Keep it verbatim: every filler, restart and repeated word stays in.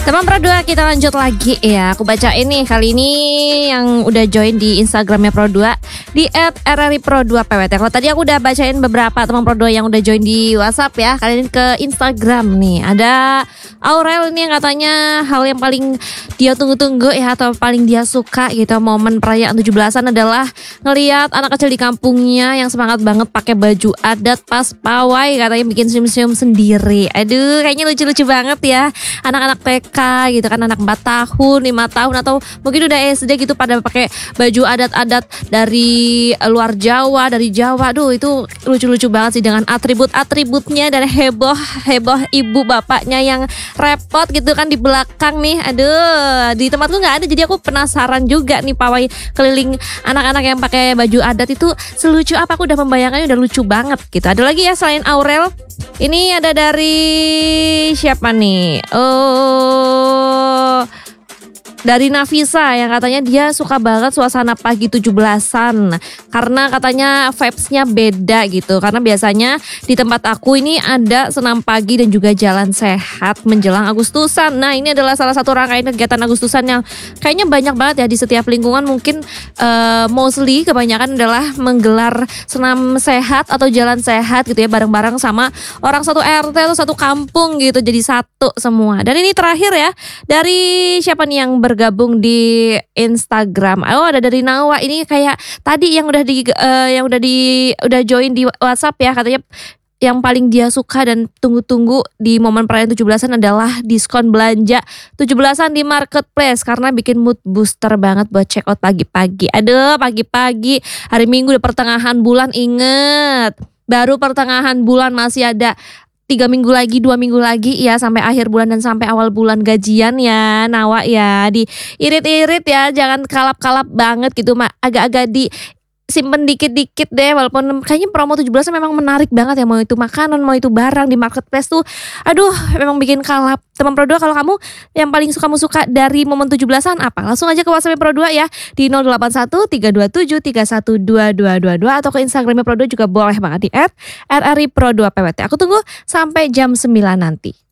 Teman Pro dua, kita lanjut lagi ya. Aku baca ini kali ini yang udah join di Instagramnya Pro dua di et r r i pro dua p w t. Kalau tadi aku udah bacain beberapa teman Pro dua yang udah join di WhatsApp ya. Kali ini ke Instagram nih. Ada Aurel ini yang katanya hal yang paling dia tunggu-tunggu ya, atau paling dia suka gitu momen perayaan tujuh belasan adalah ngelihat anak kecil di kampungnya yang semangat banget pakai baju adat pas pawai, katanya bikin senyum-senyum sendiri. Aduh, kayaknya lucu-lucu banget ya. Anak-anak T K gitu kan, anak empat tahun, lima tahun atau mungkin udah S D gitu pada pakai baju adat-adat dari luar Jawa, dari Jawa. Aduh, itu lucu-lucu banget sih dengan atribut-atributnya dan heboh-heboh ibu bapaknya yang repot gitu kan di belakang nih. Aduh, di tempatku nggak ada, jadi aku penasaran juga nih pawai keliling anak-anak yang pakai baju adat itu selucu apa. Aku udah membayangkannya udah lucu banget gitu. Ada lagi ya selain Aurel. Ini ada dari siapa nih? Oh, dari Nafisa yang katanya dia suka banget suasana pagi tujuh belasan karena katanya vibes-nya beda gitu. Karena biasanya di tempat aku ini ada senam pagi dan juga jalan sehat menjelang Agustusan. Nah, ini adalah salah satu rangkaian kegiatan Agustusan yang kayaknya banyak banget ya di setiap lingkungan. Mungkin uh, mostly kebanyakan adalah menggelar senam sehat atau jalan sehat gitu ya, bareng-bareng sama orang satu R T atau satu kampung gitu, jadi satu semua. Dan ini terakhir ya, dari siapa nih yang ber gabung di Instagram. Oh, ada dari Nawa. Ini kayak tadi yang udah di uh, yang udah di udah join di WhatsApp ya, katanya yang paling dia suka dan tunggu-tunggu di momen perayaan tujuh belasan adalah diskon belanja tujuh belasan di marketplace karena bikin mood booster banget buat check out pagi-pagi. Aduh, pagi-pagi hari Minggu udah pertengahan bulan, inget. Baru pertengahan bulan, masih ada tiga minggu lagi, dua minggu lagi ya sampai akhir bulan dan sampai awal bulan gajian ya Nawa ya. Diirit-irit ya, jangan kalap-kalap banget gitu, agak-agak di simpen dikit-dikit deh, walaupun kayaknya promo tujuh belasan memang menarik banget ya, mau itu makanan, mau itu barang di marketplace tuh. Aduh, memang bikin kalap. Teman Pro dua, kalau kamu yang paling suka kamu suka dari momen tujuh belasan apa? Langsung aja ke WhatsApp Pro dua ya di nol delapan satu tiga dua tujuh tiga satu dua dua dua dua atau ke Instagramnya Pro dua juga boleh banget di et r r i pro dua p w t. Aku tunggu sampai jam sembilan nanti.